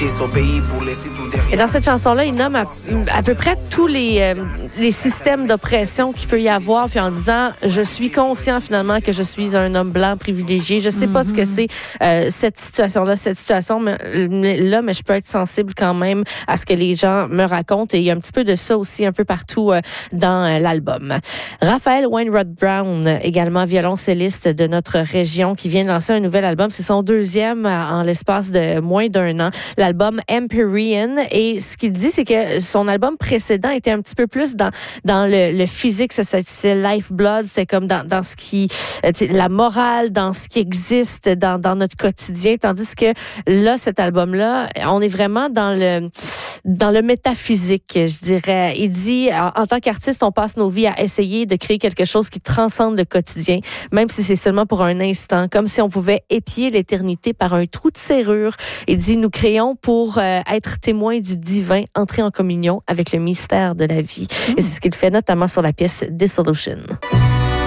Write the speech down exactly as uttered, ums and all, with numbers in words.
quitter son pays pour laisser tout derrière. Et dans cette chanson-là, il nomme à, à peu près tous les, euh, les systèmes d'oppression qu'il peut y avoir, puis en disant « Je suis conscient finalement que je suis un homme blanc privilégié. Je sais mm-hmm. pas ce que c'est euh, cette situation-là, cette situation mais, mais, là, mais je peux être sensible quand même à ce que les gens me racontent. » Et il y a un petit peu de ça aussi un peu partout euh, dans euh, l'album. Raphaël Wainwright-Brown, également violoncelliste de notre région, qui vient de lancer un nouvel album. C'est son deuxième en l'espace de moins d'un an. L'album Empyrean. Et ce qu'il dit, c'est que son album précédent était un petit peu plus dans dans le, le physique, ça c'est Lifeblood, c'est comme dans dans ce qui la morale, dans ce qui existe dans dans notre quotidien, tandis que là cet album là, on est vraiment dans le dans le métaphysique, je dirais. Il dit, en, en tant qu'artiste, on passe nos vies à essayer de créer quelque chose qui transcende le quotidien, même si c'est seulement pour un instant, comme si on pouvait épier l'éternité par un trou de serrure. Il dit, nous créons pour euh, être témoins du divin, entrer en communion avec le mystère de la vie. Mmh. Et c'est ce qu'il fait notamment sur la pièce Dissolution.